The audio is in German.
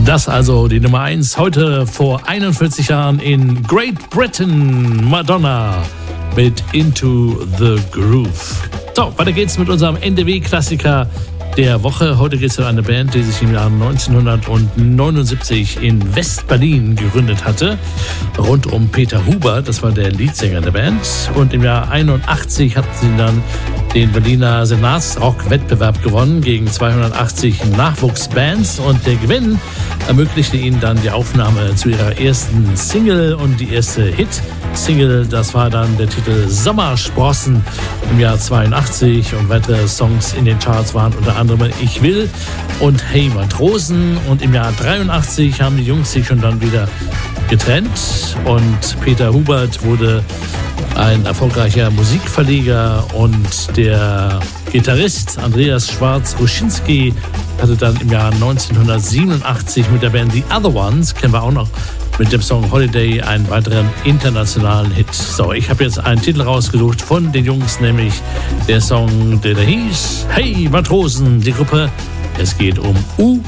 Das also die Nummer 1 heute vor 41 Jahren in Great Britain. Madonna mit Into the Groove. So, weiter geht's mit unserem NDW-Klassiker der Woche. Heute geht es um eine Band, die sich im Jahr 1979 in West-Berlin gegründet hatte. Rund um Peter Huber, das war der Leadsänger der Band. Und im Jahr 81 hatten sie dann den Berliner Senatsrock-Wettbewerb gewonnen gegen 280 Nachwuchsbands. Und der Gewinn ermöglichte ihnen dann die Aufnahme zu ihrer ersten Single. Und die erste Hit-Single, das war dann der Titel Sommersprossen im Jahr 82. Und weitere Songs in den Charts waren unter anderem Ich will und Hey Matrosen. Und im Jahr 83 haben die Jungs sich schon dann wieder getrennt. Und Peter Hubert wurde ein erfolgreicher Musikverleger und der Gitarrist Andreas Schwarz-Ruschinski hatte dann im Jahr 1987 mit der Band The Other Ones, kennen wir auch noch, mit dem Song Holiday einen weiteren internationalen Hit. So, ich habe jetzt einen Titel rausgesucht von den Jungs, nämlich der Song, der da hieß Hey Matrosen, die Gruppe. Es geht um